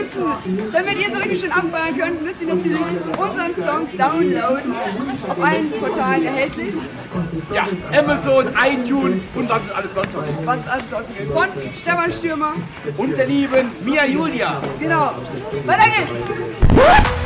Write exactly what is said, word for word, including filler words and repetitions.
müssen, damit ihr so richtig schön abfeiern könnt, müsst ihr natürlich unseren Song downloaden. Auf allen Portalen erhältlich. Ja, Amazon, iTunes und was ist alles sonst noch. Was ist alles sonst gibt. Von Stefan Stürmer. Und der lieben Mia Julia. Genau. Weiter geht's.